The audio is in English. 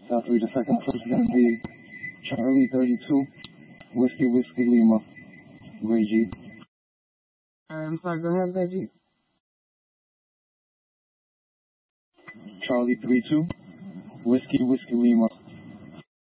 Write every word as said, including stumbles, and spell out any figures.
South three, the second person is going to be Charlie thirty-two, Whiskey Whiskey Lima, Ray G. Alright, I'm sorry, go ahead, Ray G. Charlie thirty-two, Whiskey Whiskey Lima,